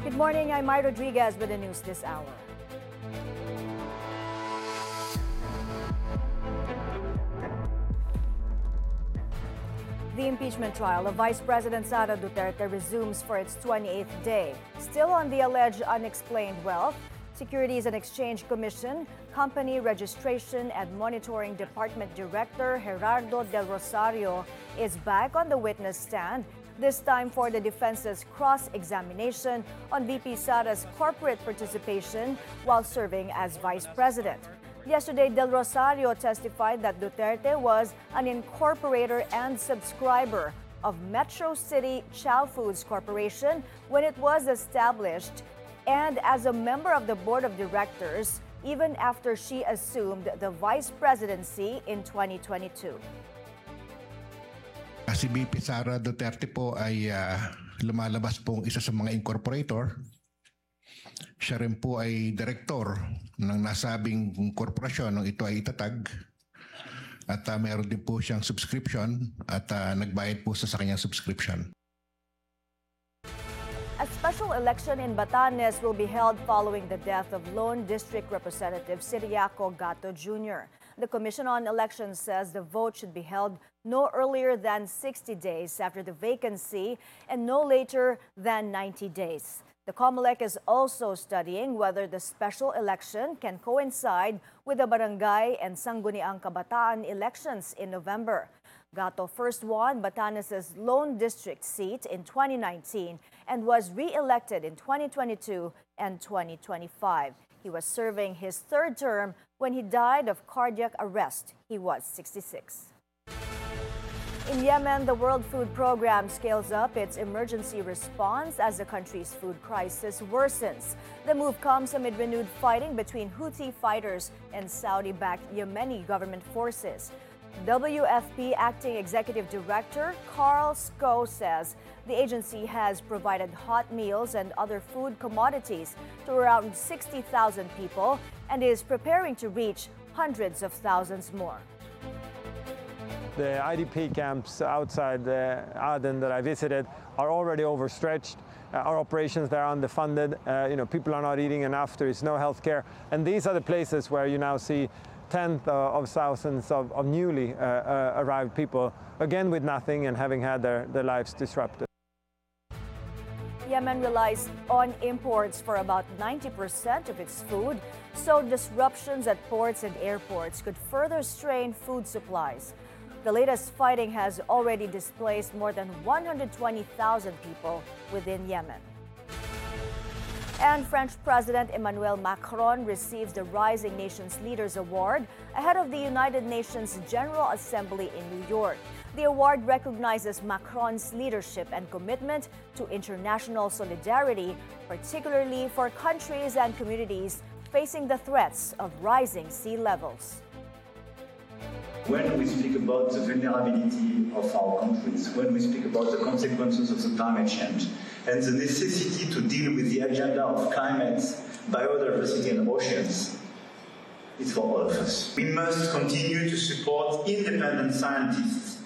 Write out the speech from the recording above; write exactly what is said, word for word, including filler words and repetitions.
Good morning, I'm Mai Rodriguez with the news this hour. The impeachment trial of Vice President Sara Duterte resumes for its twenty-eighth day. Still on the alleged unexplained wealth, Securities and Exchange Commission, Company Registration and Monitoring Department Director Gerardo Del Rosario is back on the witness stand, this time for the defense's cross-examination on V P Sara's corporate participation while serving as Vice President. Yesterday, Del Rosario testified that Duterte was an incorporator and subscriber of Metro City Chow Foods Corporation when it was established, and as a member of the board of directors even after she assumed the vice presidency in twenty twenty-two. Si V P Sara Duterte po ay uh, lumalabas pong isa sa mga incorporator. Siya rin po ay direktor ng nasabing korporasyon nung ito ay itatag. At uh, mayroon din po siyang subscription at uh, nagbayad po sa, sa kanyang subscription. A special election in Batanes will be held following the death of lone district representative Ciriaco Gatto Junior The Commission on Elections says the vote should be held no earlier than sixty days after the vacancy and no later than ninety days. The COMELEC is also studying whether the special election can coincide with the barangay and Sangguniang Kabataan elections in November. Gatto first won Batanes' lone district seat in twenty nineteen and was re-elected in twenty twenty-two and twenty twenty-five. He was serving his third term when he died of cardiac arrest. He was sixty-six. In Yemen, the World Food Program scales up its emergency response as the country's food crisis worsens. The move comes amid renewed fighting between Houthi fighters and Saudi-backed Yemeni government forces. W F P Acting Executive Director Carl Sco says the agency has provided hot meals and other food commodities to around sixty thousand people and is preparing to reach hundreds of thousands more. The I D P camps outside uh, Aden that I visited are already overstretched. Uh, our operations there are underfunded. Uh, you know, people are not eating enough. There is no health care. And these are the places where you now see tens uh, of thousands of, of newly uh, uh, arrived people, again with nothing and having had their, their lives disrupted. Yemen relies on imports for about ninety percent of its food, so disruptions at ports and airports could further strain food supplies. The latest fighting has already displaced more than one hundred twenty thousand people within Yemen. And French President Emmanuel Macron receives the Rising Nations Leaders Award ahead of the United Nations General Assembly in New York. The award recognizes Macron's leadership and commitment to international solidarity, particularly for countries and communities facing the threats of rising sea levels. When we speak about the vulnerability of our countries, when we speak about the consequences of the climate change and the necessity to deal with the agenda of climate, biodiversity and oceans, it's for all of us. We must continue to support independent scientists